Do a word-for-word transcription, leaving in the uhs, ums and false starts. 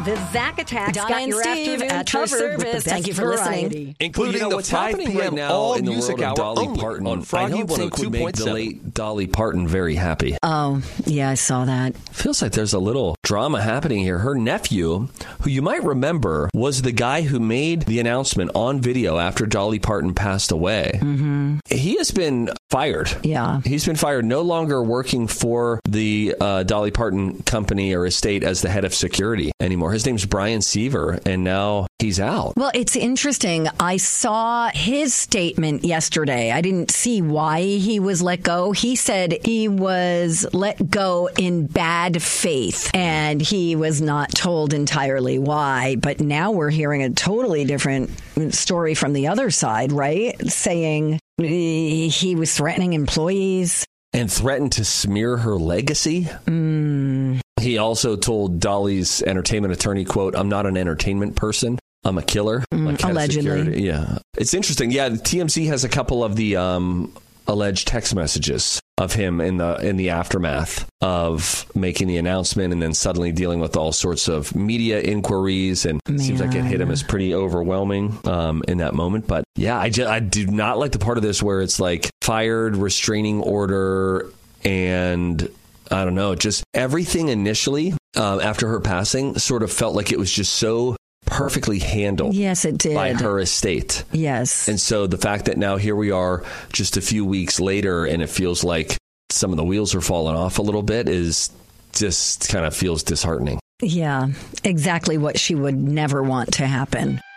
The Zach Attacks Donna got and your Steve afternoon at your covered with the service. best Thank you for variety. listening. Including You know, the what's five happening right p.m. now all in the music world of hour Dolly only Parton, on I Froggy don't think would make the two point seven. late Dolly Parton very happy. Oh, yeah, I saw that. Feels like there's a little drama happening here. Her nephew, who you might remember, was the guy who made the announcement on video after Dolly Parton passed away. Mm-hmm. He has been fired. Yeah. He's been fired, no longer working for the uh, Dolly Parton company or estate as the head of security anymore. His name's Brian Seaver, and now he's out. Well, it's interesting. I saw his statement yesterday. I didn't see why he was let go. He said he was let go in bad faith, and he was not told entirely why. But now we're hearing a totally different story from the other side, right? Saying he was threatening employees. And threatened to smear her legacy. Mm. He also told Dolly's entertainment attorney, quote, "I'm not an entertainment person. I'm a killer." Mm, like head of allegedly. security. Yeah. It's interesting. Yeah, T M Z has a couple of the um, alleged text messages of him in the in the aftermath of making the announcement and then suddenly dealing with all sorts of media inquiries. And it seems like it hit him as pretty overwhelming um, in that moment. But yeah, I, just, I do not like the part of this where it's like fired, restraining order, and I don't know, just everything initially um, after her passing sort of felt like it was just so perfectly handled. Yes, it did. By her estate. Yes. And so the fact that now here we are just a few weeks later and it feels like some of the wheels are falling off a little bit is just kind of feels disheartening. Yeah, exactly what she would never want to happen.